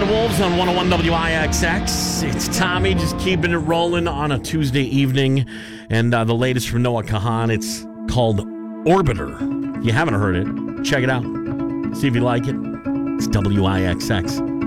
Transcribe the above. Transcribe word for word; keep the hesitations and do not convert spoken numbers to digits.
Wolves on one oh one W I X X. It's Tommy just keeping it rolling on a Tuesday evening. And uh, the latest from Noah Kahan, it's called Orbiter. If you haven't heard it, check it out. See if you like it. It's W I X X.